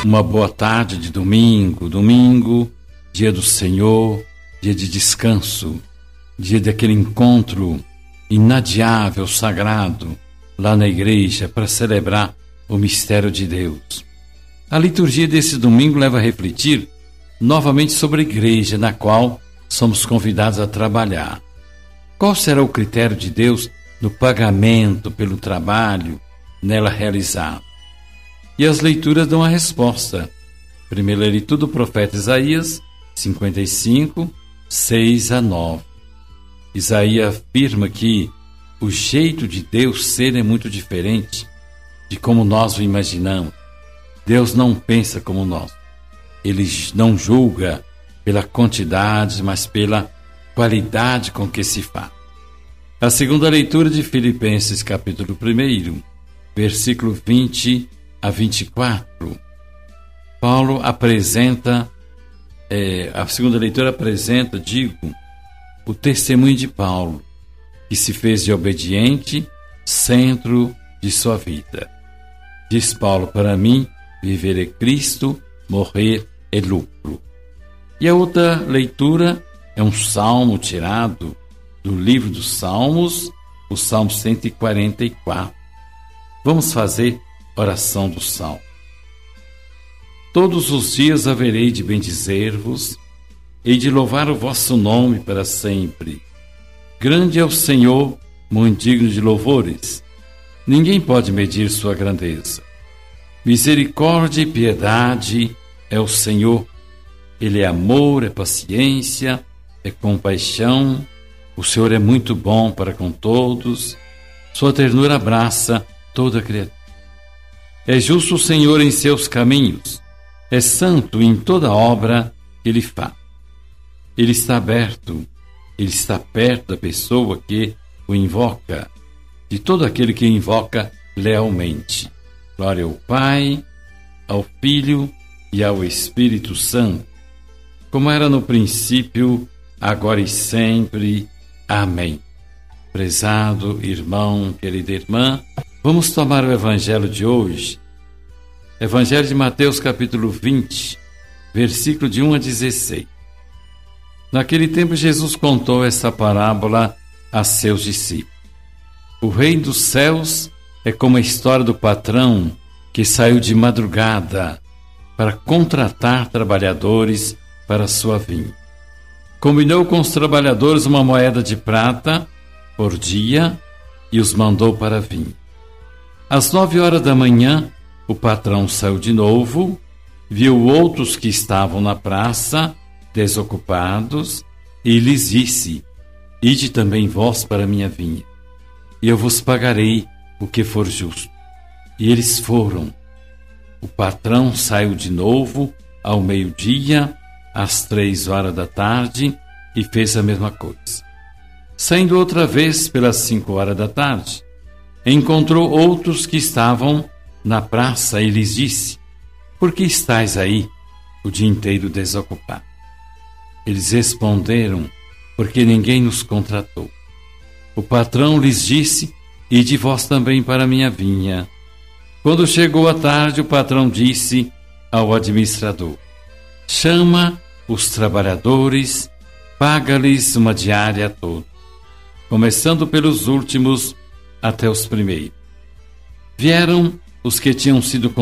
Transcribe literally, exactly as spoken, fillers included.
uma boa tarde de domingo, domingo, dia do Senhor, dia de descanso, dia daquele encontro inadiável, sagrado, lá na igreja para celebrar o mistério de Deus. A liturgia desse domingo leva a refletir novamente sobre a igreja na qual somos convidados a trabalhar. Qual será o critério de Deus no pagamento pelo trabalho nela realizado? E as leituras dão a resposta. Primeira leitura do profeta Isaías, cinquenta e cinco, seis a nove. Isaías afirma que o jeito de Deus ser é muito diferente de como nós o imaginamos. Deus não pensa como nós. Ele não julga pela quantidade, mas pela qualidade com que se faz. A segunda leitura de Filipenses, capítulo um, versículo vinte a vinte e quatro. Paulo apresenta, é, a segunda leitura apresenta, digo, o testemunho de Paulo, que se fez de obediente, centro de sua vida. Diz Paulo, para mim, viver é Cristo, morrer é lucro. E a outra leitura é um salmo tirado do livro dos Salmos, o Salmo cento e quarenta e quatro. Vamos fazer oração do salmo. Todos os dias haverei de bendizer-vos e de louvar o vosso nome para sempre. Grande é o Senhor, muito digno de louvores. Ninguém pode medir sua grandeza. Misericórdia e piedade é o Senhor. Ele é amor, é paciência, é compaixão. O Senhor é muito bom para com todos. Sua ternura abraça toda a criatura. É justo o Senhor em seus caminhos. É santo em toda obra que ele faz. Ele está aberto, ele está perto da pessoa que o invoca, de todo aquele que o invoca lealmente. Glória ao Pai, ao Filho e ao Espírito Santo, como era no princípio, agora e sempre. Amém. Prezado irmão, querida irmã, vamos tomar o Evangelho de hoje. Evangelho de Mateus, capítulo vinte, versículo de um a dezesseis. Naquele tempo, Jesus contou esta parábola a seus discípulos. O reino dos céus é como a história do patrão que saiu de madrugada para contratar trabalhadores para sua vinha. Combinou com os trabalhadores uma moeda de prata por dia e os mandou para a vinha. Às nove horas da manhã, o patrão saiu de novo, viu outros que estavam na praça, desocupados, e lhes disse: Ide também vós para a minha vinha, e eu vos pagarei o que for justo. E eles foram. O patrão saiu de novo ao meio-dia, às três horas da tarde, e fez a mesma coisa. Saindo outra vez pelas cinco horas da tarde, encontrou outros que estavam na praça e lhes disse: Por que estáis aí o dia inteiro desocupados? Eles responderam: Porque ninguém nos contratou. O patrão lhes disse: Ide vós também para a minha vinha. Quando chegou a tarde, o patrão disse ao administrador: Chama os trabalhadores, paga-lhes uma diária a todos, começando pelos últimos até os primeiros. Vieram os que tinham sido